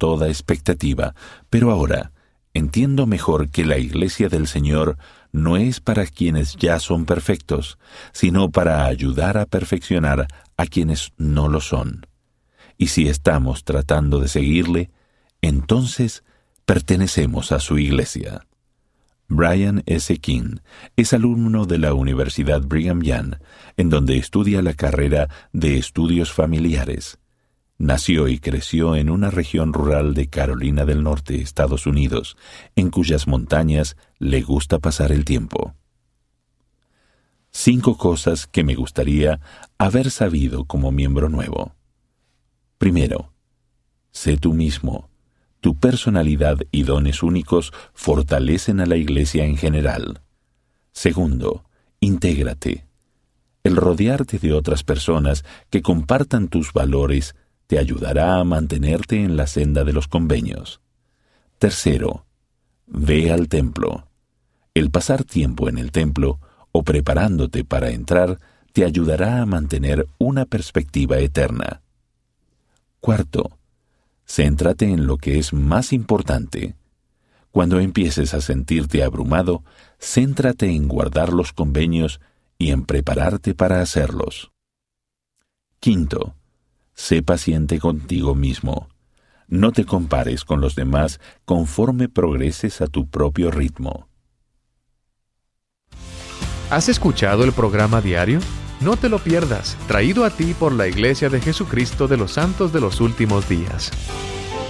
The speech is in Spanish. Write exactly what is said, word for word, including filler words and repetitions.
toda expectativa, pero ahora entiendo mejor que la Iglesia del Señor no es para quienes ya son perfectos, sino para ayudar a perfeccionar a quienes no lo son. Y si estamos tratando de seguirle, entonces pertenecemos a su Iglesia. Brian S. King es alumno de la Universidad Brigham Young, en donde estudia la carrera de Estudios Familiares. Nació y creció en una región rural de Carolina del Norte, Estados Unidos, en cuyas montañas le gusta pasar el tiempo. Cinco cosas que me gustaría haber sabido como miembro nuevo. Primero, sé tú mismo. Tu personalidad y dones únicos fortalecen a la Iglesia en general. Segundo, intégrate. El rodearte de otras personas que compartan tus valores te ayudará a mantenerte en la senda de los convenios. Tercero, ve al templo. El pasar tiempo en el templo o preparándote para entrar te ayudará a mantener una perspectiva eterna. Cuarto, céntrate en lo que es más importante. Cuando empieces a sentirte abrumado, céntrate en guardar los convenios y en prepararte para hacerlos. Quinto, sé paciente contigo mismo. No te compares con los demás conforme progreses a tu propio ritmo. ¿Has escuchado el programa diario? No te lo pierdas, traído a ti por la Iglesia de Jesucristo de los Santos de los Últimos Días.